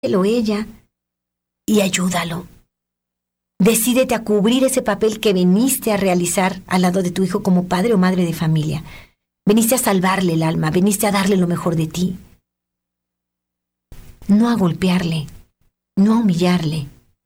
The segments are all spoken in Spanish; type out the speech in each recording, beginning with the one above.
él o ella y ayúdalo. Decídete a cubrir ese papel que viniste a realizar al lado de tu hijo como padre o madre de familia. Viniste a salvarle el alma, viniste a darle lo mejor de ti. No a golpearle, no a humillarle.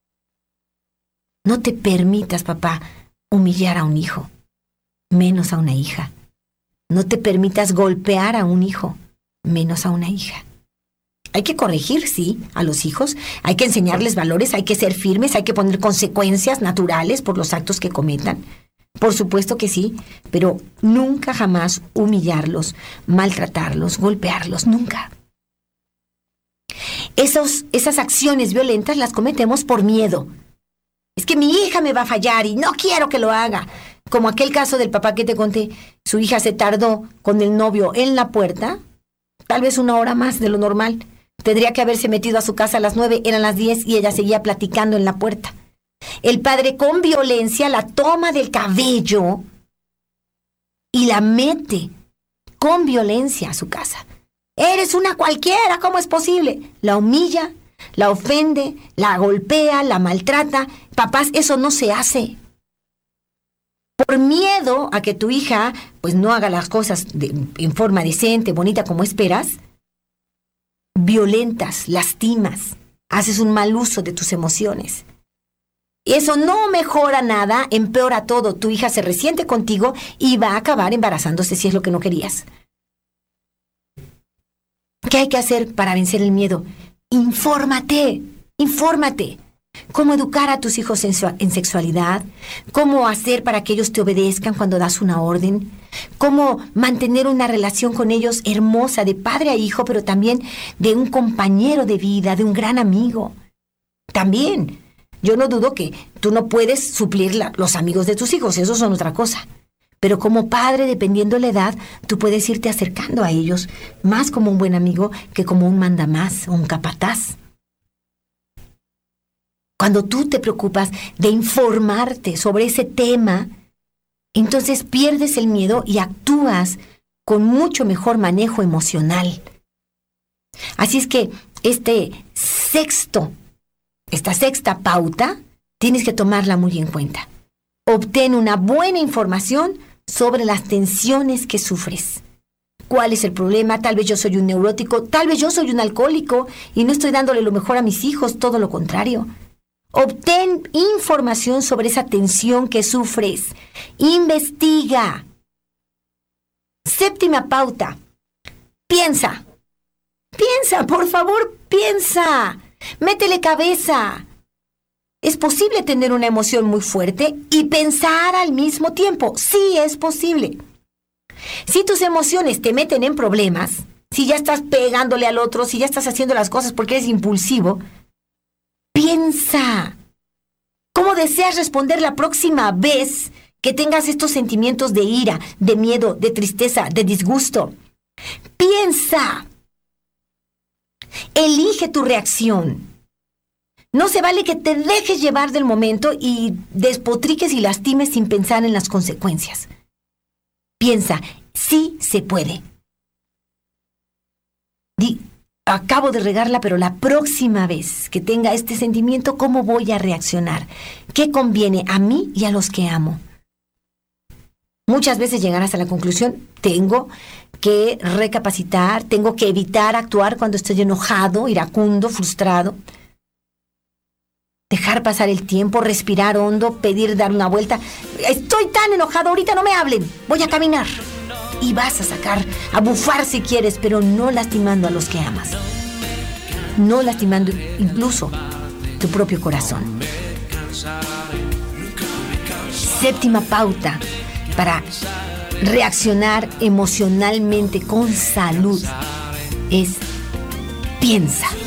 No te permitas, papá, humillar a un hijo, menos a una hija. No te permitas golpear a un hijo, menos a una hija. Hay que corregir, sí, a los hijos. Hay que enseñarles valores, hay que ser firmes, hay que poner consecuencias naturales por los actos que cometan. Por supuesto que sí, pero nunca jamás humillarlos, maltratarlos, golpearlos, nunca. Esas acciones violentas las cometemos por miedo. Es que mi hija me va a fallar y no quiero que lo haga. Como aquel caso del papá que te conté, su hija se tardó con el novio en la puerta, tal vez 1 hora más de lo normal. Tendría que haberse metido a su casa a las 9, eran las 10 y ella seguía platicando en la puerta. El padre con violencia la toma del cabello y la mete con violencia a su casa. Eres una cualquiera, ¿cómo es posible? La humilla, la ofende, la golpea, la maltrata. Papás, eso no se hace. Por miedo a que tu hija pues no haga las cosas en forma decente, bonita como esperas, violentas, lastimas, haces un mal uso de tus emociones. Eso no mejora nada, empeora todo. Tu hija se resiente contigo y va a acabar embarazándose si es lo que no querías. ¿Qué hay que hacer para vencer el miedo? Infórmate. ¿Cómo educar a tus hijos en sexualidad? ¿Cómo hacer para que ellos te obedezcan cuando das una orden? ¿Cómo mantener una relación con ellos hermosa de padre a hijo, pero también de un compañero de vida, de un gran amigo? También, yo no dudo que tú no puedes suplir los amigos de tus hijos, esos son otra cosa. Pero como padre, dependiendo la edad, tú puedes irte acercando a ellos, más como un buen amigo que como un mandamás o un capataz. Cuando tú te preocupas de informarte sobre ese tema, entonces pierdes el miedo y actúas con mucho mejor manejo emocional. Así es que esta sexta pauta, tienes que tomarla muy en cuenta. Obtén una buena información sobre las tensiones que sufres. ¿Cuál es el problema? Tal vez yo soy un neurótico, tal vez yo soy un alcohólico y no estoy dándole lo mejor a mis hijos, todo lo contrario. Obtén información sobre esa tensión que sufres. Investiga. 7ª pauta. Piensa, por favor, piensa. Métele cabeza. ¿Es posible tener una emoción muy fuerte y pensar al mismo tiempo? Sí, es posible. Si tus emociones te meten en problemas, si ya estás pegándole al otro, si ya estás haciendo las cosas porque eres impulsivo, piensa. ¿Cómo deseas responder la próxima vez que tengas estos sentimientos de ira, de miedo, de tristeza, de disgusto? Piensa. Elige tu reacción. No se vale que te dejes llevar del momento y despotriques y lastimes sin pensar en las consecuencias. Piensa, sí se puede. Acabo de regarla, pero la próxima vez que tenga este sentimiento, ¿cómo voy a reaccionar? ¿Qué conviene a mí y a los que amo? Muchas veces llegarás a la conclusión, tengo que recapacitar, tengo que evitar actuar cuando estoy enojado, iracundo, frustrado. Dejar pasar el tiempo, respirar hondo, pedir dar una vuelta. Estoy tan enojado, ahorita no me hablen, voy a caminar. Y vas a bufar si quieres, pero no lastimando a los que amas. No lastimando incluso tu propio corazón. 7ª pauta para reaccionar emocionalmente con salud es piensa.